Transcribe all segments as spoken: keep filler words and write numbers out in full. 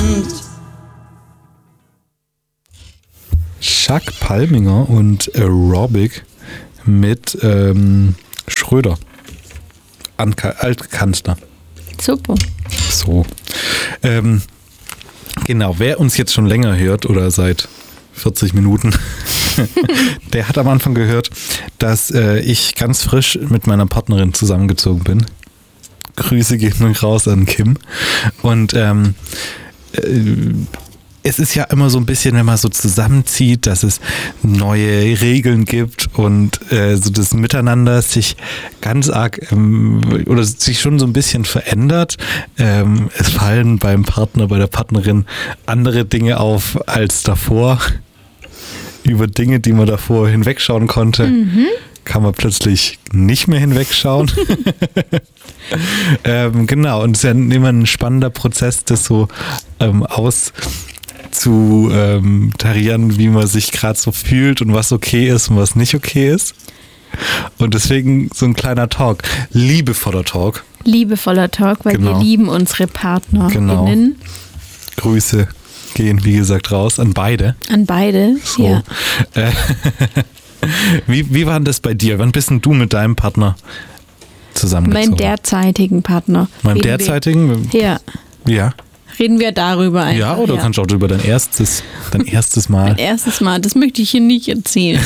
Chuck Palminger und Aerobic mit ähm, Schröder, Anka- Altkanzler. Super. So. Ähm, genau, wer uns jetzt schon länger hört oder seit vierzig Minuten, der hat am Anfang gehört, dass äh, ich ganz frisch mit meiner Partnerin zusammengezogen bin. Grüße gehen raus an Kim. Und ähm, äh, es ist ja immer so ein bisschen, wenn man so zusammenzieht, dass es neue Regeln gibt und äh, so das Miteinander sich ganz arg ähm, oder sich schon so ein bisschen verändert. Ähm, es fallen beim Partner, bei der Partnerin andere Dinge auf als davor. Über Dinge, die man davor hinwegschauen konnte, mhm. kann man plötzlich nicht mehr hinwegschauen. ähm, genau, und es ist ja immer ein spannender Prozess, das so ähm, aus zu ähm, tarieren, wie man sich gerade so fühlt und was okay ist und was nicht okay ist. Und deswegen so ein kleiner Talk, liebevoller Talk. Liebevoller Talk, weil genau. wir lieben unsere PartnerInnen. Genau. Grüße gehen, wie gesagt, raus an beide. An beide, so. Ja. Äh, wie, wie war denn das bei dir? Wann bist denn du mit deinem Partner zusammengezogen? Mein derzeitigen Partner. Mein Reden derzeitigen? Wir, ja. Ja. Reden wir darüber einfach. Ja, oder ja. kannst du auch über dein erstes, dein erstes Mal. Mein erstes Mal, das möchte ich hier nicht erzählen.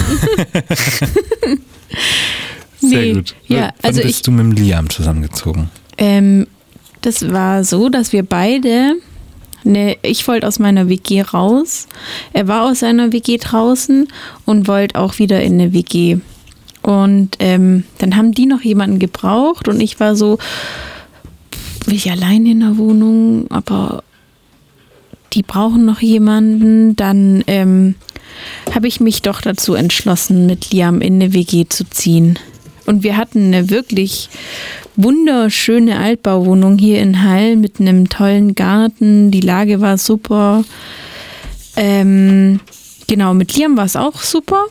Sehr nee. gut. Ja, Wann also bist ich, du mit dem Liam zusammengezogen? Ähm, das war so, dass wir beide, ne, ich wollte aus meiner W G raus, er war aus seiner W G draußen und wollte auch wieder in eine W G. Und ähm, dann haben die noch jemanden gebraucht und ich war so, will ich allein in der Wohnung, aber die brauchen noch jemanden. Dann ähm, habe ich mich doch dazu entschlossen, mit Liam in eine W G zu ziehen. Und wir hatten eine wirklich wunderschöne Altbauwohnung hier in Hall mit einem tollen Garten. Die Lage war super. Ähm, genau, mit Liam war es auch super.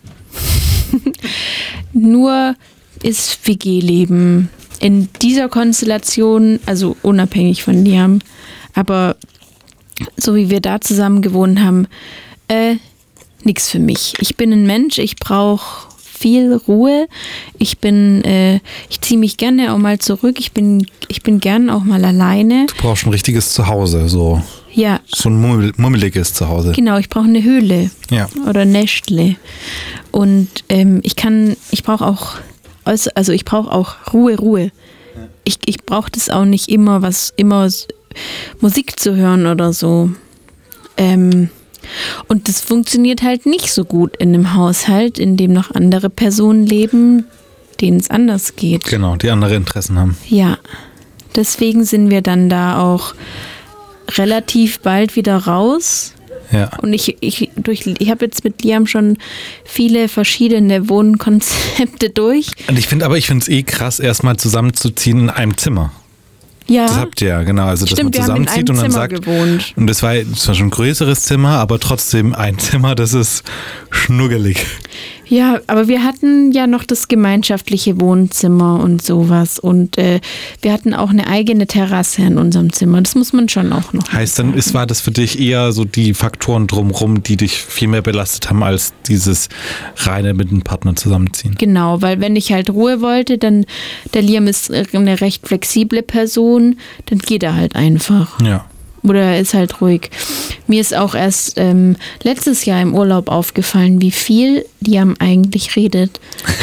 Nur ist W G-Leben in dieser Konstellation, also unabhängig von Liam, aber so wie wir da zusammen gewohnt haben, äh, nix für mich. Ich bin ein Mensch, ich brauche viel Ruhe. Ich bin, äh, ich ziehe mich gerne auch mal zurück. Ich bin, ich bin gern auch mal alleine. Du brauchst ein richtiges Zuhause, so. Ja. So ein mummel, mummeliges Zuhause. Genau, ich brauche eine Höhle. Ja. Oder Nestle. Und ähm, ich kann, ich brauche auch, also ich brauche auch Ruhe, Ruhe. Ich, ich brauche das auch nicht immer, was immer Musik zu hören oder so. Ähm, und das funktioniert halt nicht so gut in einem Haushalt, in dem noch andere Personen leben, denen es anders geht. Genau, die andere Interessen haben. Ja, deswegen sind wir dann da auch relativ bald wieder raus. Ja. Und ich, ich, durch, ich habe jetzt mit Liam schon viele verschiedene Wohnkonzepte durch. Und ich finde aber, ich finde es eh krass, erstmal zusammenzuziehen in einem Zimmer. Ja. Das habt ihr ja, genau. Also, dass Stimmt, man zusammenzieht und dann Zimmer sagt. Gewohnt. Und das war zwar schon ein größeres Zimmer, aber trotzdem ein Zimmer, das ist schnuggelig. Ja, aber wir hatten ja noch das gemeinschaftliche Wohnzimmer und sowas. Und äh, wir hatten auch eine eigene Terrasse in unserem Zimmer. Das muss man schon auch noch. Heißt dann, ist, war das für dich eher so die Faktoren drumherum, die dich viel mehr belastet haben, als dieses reine mit einem Partner zusammenziehen? Genau, weil wenn ich halt Ruhe wollte, dann, der Liam ist eine recht flexible Person, dann geht er halt einfach. Ja. Oder er ist halt ruhig. Mir ist auch erst ähm, letztes Jahr im Urlaub aufgefallen, wie viel Liam eigentlich redet.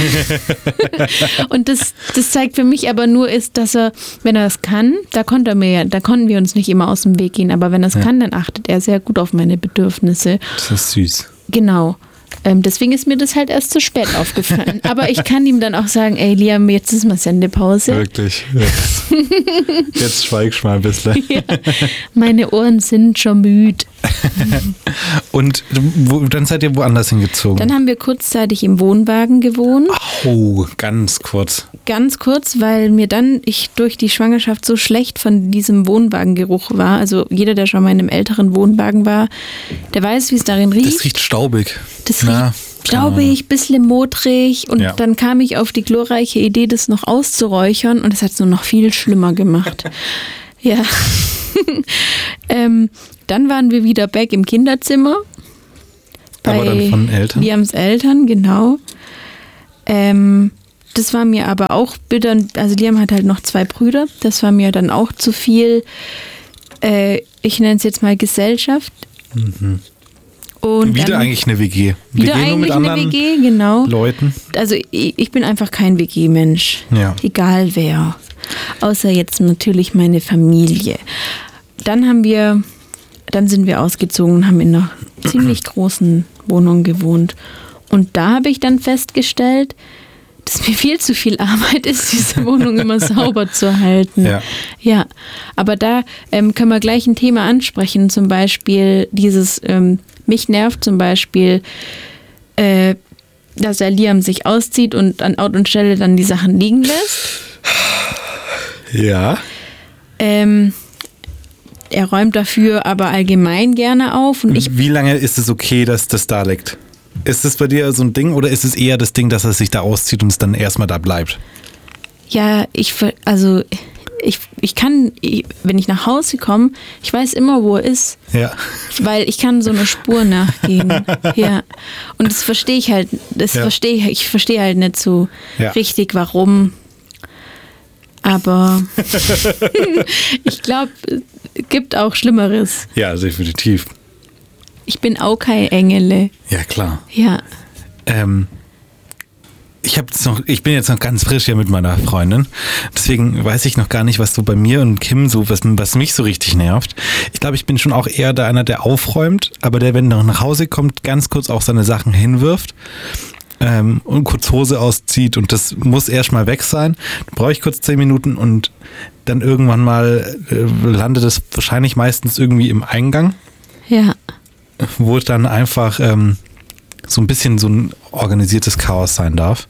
Und das, das zeigt für mich aber nur ist, dass er, wenn er es kann, da konnte er mir ja, da konnten wir uns nicht immer aus dem Weg gehen, aber wenn er es ja. kann, dann achtet er sehr gut auf meine Bedürfnisse. Das ist süß. Genau. Ähm, deswegen ist mir das halt erst zu spät aufgefallen. Aber ich kann ihm dann auch sagen, ey Liam, jetzt ist mal Sendepause. Wirklich. Jetzt, jetzt schweigst du mal ein bisschen. Ja, meine Ohren sind schon müde. Und wo, dann seid ihr woanders hingezogen? Dann haben wir kurzzeitig im Wohnwagen gewohnt. Oh, ganz kurz. Ganz kurz, weil mir dann ich durch die Schwangerschaft so schlecht von diesem Wohnwagengeruch war. Also jeder, der schon mal in einem älteren Wohnwagen war, der weiß, wie es darin riecht. Das riecht staubig. Das Na, riecht staubig, bisschen modrig. Und ja. dann kam ich auf die glorreiche Idee, das noch auszuräuchern. Und das hat es nur noch viel schlimmer gemacht. Ja. ähm, dann waren wir wieder back im Kinderzimmer. Bei Aber dann von Eltern? Liams Eltern, genau. Ähm, das war mir aber auch bitter. Also Liam hat halt noch zwei Brüder. Das war mir dann auch zu viel, äh, ich nenne es jetzt mal Gesellschaft. Mhm. Und wieder dann, eigentlich eine W G. Wieder W G nur mit eigentlich eine anderen W G, genau. Leuten. Also ich, ich bin einfach kein W G-Mensch. Ja. Egal wer. Außer jetzt natürlich meine Familie. Dann haben wir, dann sind wir ausgezogen und haben in einer ziemlich großen Wohnung gewohnt. Und da habe ich dann festgestellt, dass mir viel zu viel Arbeit ist, diese Wohnung immer sauber zu halten. Ja. Ja, aber da ähm, können wir gleich ein Thema ansprechen, zum Beispiel dieses, ähm, mich nervt zum Beispiel, äh, dass der Liam sich auszieht und an Ort und Stelle dann die Sachen liegen lässt. Ja. Ähm, er räumt dafür aber allgemein gerne auf. Und ich Wie lange ist es okay, dass das da liegt? Ist es bei dir so ein Ding oder ist es eher das Ding, dass er sich da auszieht und es dann erstmal da bleibt? Ja, ich, ver- also ich, ich kann, ich, wenn ich nach Hause komme, ich weiß immer, wo er ist, Ja. weil ich kann so eine Spur nachgehen. Ja. Und das verstehe ich halt, das Ja. verstehe ich, ich verstehe halt nicht so Ja. richtig, warum. Aber ich glaube, es gibt auch Schlimmeres. Ja, definitiv. Ich bin auch kein Engele. Ja, klar. Ja. Ähm, ich, hab jetzt noch, ich bin jetzt noch ganz frisch hier mit meiner Freundin. Deswegen weiß ich noch gar nicht, was so bei mir und Kim so, was, was mich so richtig nervt. Ich glaube, ich bin schon auch eher da einer, der aufräumt, aber der, wenn er nach Hause kommt, ganz kurz auch seine Sachen hinwirft. Ähm, und kurz Hose auszieht und das muss erst mal weg sein. Dann brauche ich kurz zehn Minuten und dann irgendwann mal äh, landet es wahrscheinlich meistens irgendwie im Eingang, Ja. wo dann einfach ähm, so ein bisschen so ein organisiertes Chaos sein darf.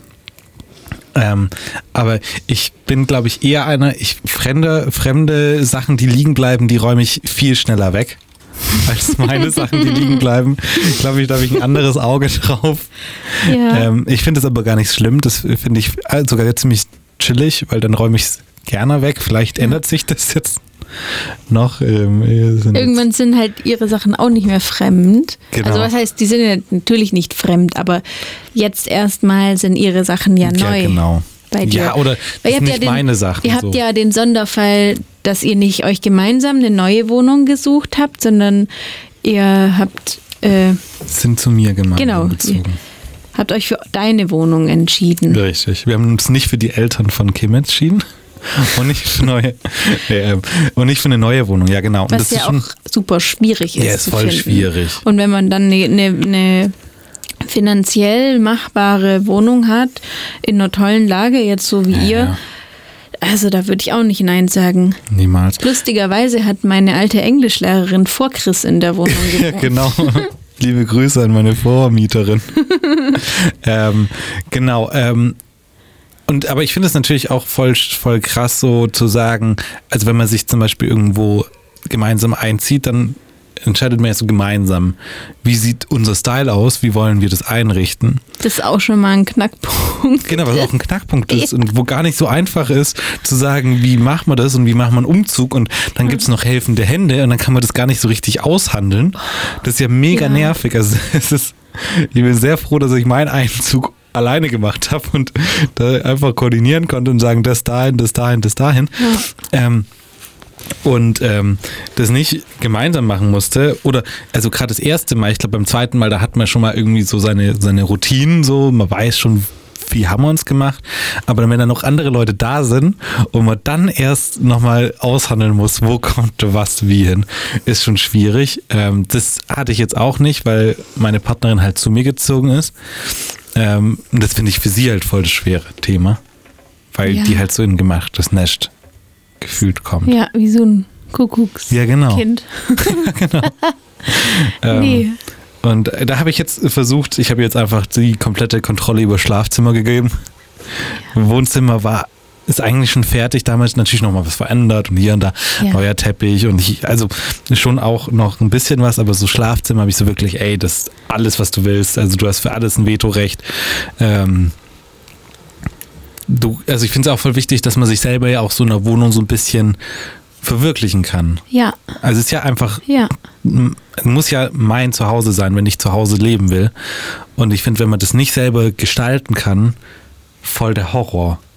Ähm, aber ich bin, glaube ich, eher einer, ich fremde, fremde Sachen, die liegen bleiben, die räume ich viel schneller weg. Als meine Sachen, die liegen bleiben. Ich glaube, ich da habe ich ein anderes Auge drauf. Ja. Ähm, ich finde es aber gar nicht schlimm. Das finde ich sogar ziemlich chillig, weil dann räume ich es gerne weg. Vielleicht ändert sich das jetzt noch. Ähm, sind Irgendwann sind halt ihre Sachen auch nicht mehr fremd. Genau. Also was heißt, die sind ja natürlich nicht fremd, aber jetzt erstmal sind ihre Sachen ja jetzt, neu. ja, genau. Bei dir. Ja, oder Weil das ihr sind habt nicht ja den, meine Sachen. Ihr habt so. ja den Sonderfall, dass ihr nicht euch gemeinsam eine neue Wohnung gesucht habt, sondern ihr habt, äh, sind zu mir gemeinsam genau, gezogen. habt euch für deine Wohnung entschieden. Richtig. Wir haben uns nicht für die Eltern von Kim entschieden. Und nicht für neue, äh, und nicht für eine neue Wohnung, ja genau. Und Was das ja ist schon, auch super schwierig ist. ja, ist zu voll finden. schwierig. Und wenn man dann eine ne, ne finanziell machbare Wohnung hat, in einer tollen Lage, jetzt so wie Ja, ihr, ja. also da würde ich auch nicht Nein sagen. Niemals. Lustigerweise hat meine alte Englischlehrerin vor Chris in der Wohnung Ja, gewohnt. genau. Liebe Grüße an meine Vormieterin. ähm, genau. Ähm, und aber ich finde es natürlich auch voll, voll krass, so zu sagen, also wenn man sich zum Beispiel irgendwo gemeinsam einzieht, dann entscheidet man ja so gemeinsam, wie sieht unser Style aus, wie wollen wir das einrichten. Das ist auch schon mal ein Knackpunkt. Genau, was auch ein Knackpunkt ist und wo gar nicht so einfach ist, zu sagen, wie macht man das und wie macht man Umzug und dann gibt es noch helfende Hände und dann kann man das gar nicht so richtig aushandeln. Das ist ja mega Ja. nervig. Also es ist, ich bin sehr froh, dass ich meinen Einzug alleine gemacht habe und da einfach koordinieren konnte und sagen, das dahin, das dahin, das dahin. Ja. Ähm, und ähm, das nicht gemeinsam machen musste oder also gerade das erste Mal, ich glaube beim zweiten Mal, da hat man schon mal irgendwie so seine, seine Routinen so, man weiß schon, wie haben wir uns gemacht, aber wenn dann noch andere Leute da sind und man dann erst nochmal aushandeln muss, wo kommt was wie hin, ist schon schwierig. Ähm, das hatte ich jetzt auch nicht, weil meine Partnerin halt zu mir gezogen ist. Ähm, und das finde ich für sie halt voll das schwere Thema, weil Ja. die halt so in ein gemachtes Nest gefühlt kommt. Ja, wie so ein Kuckuckskind. Ja, genau. genau. Ähm, Nee. Und da habe ich jetzt versucht, ich habe jetzt einfach die komplette Kontrolle über Schlafzimmer gegeben. Wohnzimmer war, ist eigentlich schon fertig, damals natürlich nochmal was verändert und hier und da Ja. neuer Teppich und ich, also schon auch noch ein bisschen was, aber so Schlafzimmer habe ich so wirklich, ey, das ist alles, was du willst, also du hast für alles ein Vetorecht. Ähm, Du, also ich finde es auch voll wichtig, dass man sich selber ja auch so in einer Wohnung so ein bisschen verwirklichen kann. Ja. Also es ist ja einfach, Ja. es muss ja mein Zuhause sein, wenn ich zu Hause leben will. Und ich finde, wenn man das nicht selber gestalten kann, voll der Horror.